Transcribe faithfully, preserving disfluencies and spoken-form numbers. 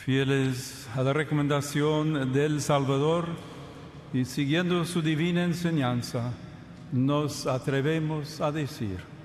Fieles a la recomendación del Salvador y siguiendo su divina enseñanza, nos atrevemos a decir: